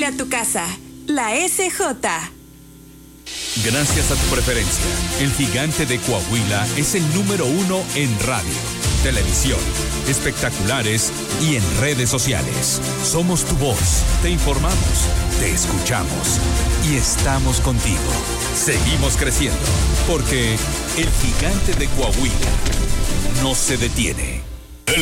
a tu casa. La SJ. Gracias a tu preferencia, el Gigante de Coahuila es el número 1 en radio, televisión, espectaculares y en redes sociales. Somos tu voz, te informamos, te escuchamos y estamos contigo. Seguimos creciendo, porque el Gigante de Coahuila no se detiene.